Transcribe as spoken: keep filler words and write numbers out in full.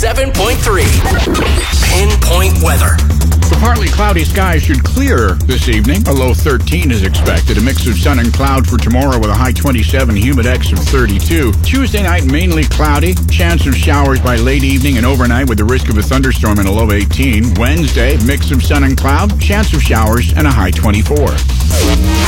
seven point three. Pinpoint weather. The partly cloudy skies should clear this evening. A low thirteen is expected. A mix of sun and cloud for tomorrow with a high twenty-seven, humidex of thirty-two. Tuesday night, mainly cloudy. Chance of showers by late evening and overnight with the risk of a thunderstorm and a low eighteen. Wednesday, mix of sun and cloud. Chance of showers and a high twenty-four.